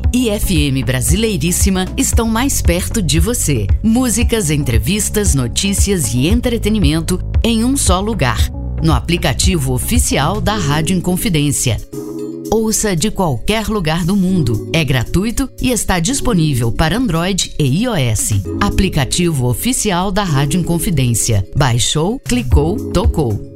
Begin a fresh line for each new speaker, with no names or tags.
e FM Brasileiríssima estão mais perto de você. Músicas, entrevistas, notícias e entretenimento em um só lugar. No aplicativo oficial da Rádio Inconfidência. Ouça de qualquer lugar do mundo. É gratuito e está disponível para Android e iOS. Aplicativo oficial da Rádio Inconfidência. Baixou, clicou, tocou.